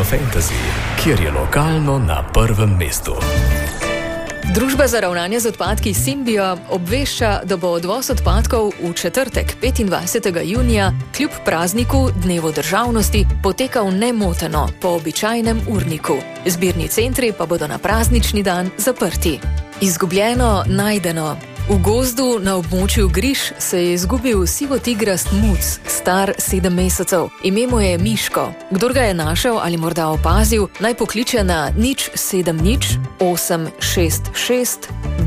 Radio Fantasy, kjer je lokalno na prvem mestu. Družba za ravnanje z odpadki Symbio obvešča, da bo odvoz odpadkov v četrtek, 25. junija, kljub prazniku Dnevu državnosti, potekal nemoteno po običajnem urniku. Zbirni centri pa bodo na praznični dan zaprti. Izgubljeno, najdeno. V gozdu na območju Griž se je izgubil sivotigrast muc, star 7 mesecev. Ime mu je Miško. Kdor ga je našel ali morda opazil, naj pokliče na 070 866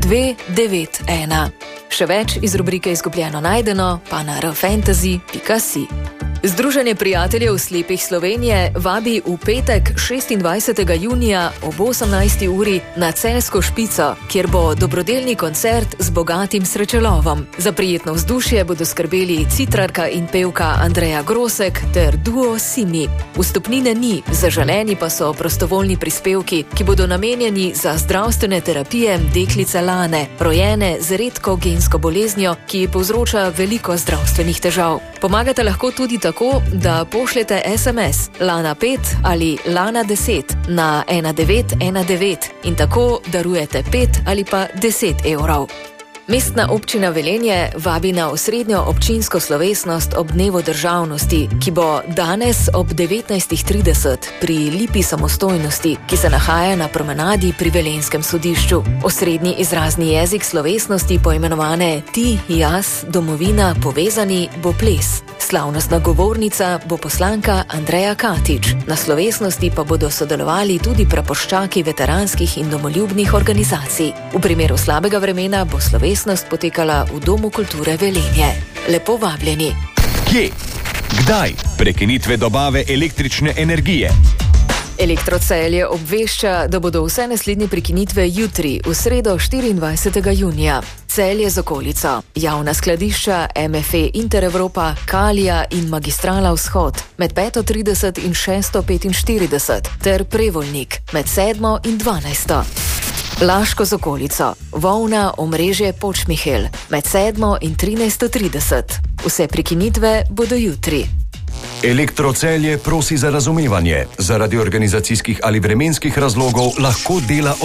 291. Še več iz rubrike Izgubljeno najdeno pa na rfantasy.si. Združenje prijateljev slepih Slovenije vabi v petek 26. junija ob 18. uri na Celjsko špico, kjer bo dobrodelni koncert z bogatim srečelovom. Za prijetno vzdušje bodo skrbeli citrarka in pevka Andreja Grosek ter duo Simi. Vstopnine ni, zaželeni pa so prostovoljni prispevki, ki bodo namenjeni za zdravstvene terapije deklice Lane, rojene z redko gensko boleznijo, ki povzroča veliko zdravstvenih težav. Pomagate lahko tudi tako, da pošljete SMS Lana 5 ali Lana 10 na 1919 in tako darujete 5 ali pa 10 evrov. Mestna občina Velenje vabi na osrednjo občinsko slovesnost ob Dnevu državnosti, ki bo danes ob 19:30 pri Lipi samostojnosti, ki se nahaja na promenadi pri Velenskem sodišču. Osrednji izrazni jezik slovesnosti, poimenovane Ti, jaz, domovina, povezani, bo ples. Slavnostna govornica bo poslanka Andreja Katič. Na slovesnosti pa bodo sodelovali tudi praporščaki veteranskih in domoljubnih organizacij. V primeru slabega vremena bo slovesnost potekala v Domu kulture Velenje. Lepo vabljeni. Kje? Kdaj? Prekinitve dobave električne energije. Elektrocelje obvešča, da bodo vse naslednje prekinitve jutri, v sredo 24. junija. Celje z okolico, javna skladišča MFE Interevropa, Kalija in Magistrala Vzhod med 5:30 in 6:45 ter Prevoljnik med 7 in 12. Laško z okolico, Volna, omrežje Počmihel med 7 in 13:30. Vse prekinitve bodo jutri. Elektrocelje prosi za razumevanje. Zaradi organizacijskih ali vremenskih razlogov lahko dela